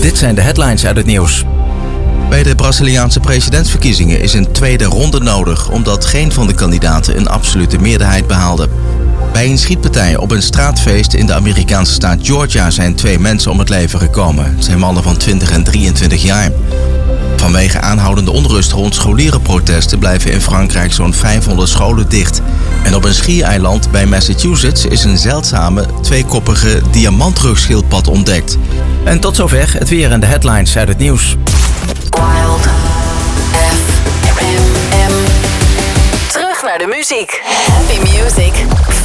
Dit zijn de headlines uit het nieuws. Bij de Braziliaanse presidentsverkiezingen is een tweede ronde nodig, omdat geen van de kandidaten een absolute meerderheid behaalde. Bij een schietpartij op een straatfeest in de Amerikaanse staat Georgia zijn 2 mensen om het leven gekomen. Het zijn mannen van 20 en 23 jaar. Vanwege aanhoudende onrust rond scholierenprotesten blijven in Frankrijk zo'n 500 scholen dicht. En op een schiereiland bij Massachusetts is een zeldzame 2-koppige diamantrugschildpad ontdekt. En tot zover het weer en de headlines uit het nieuws. Wild FM. Terug naar de muziek. Happy music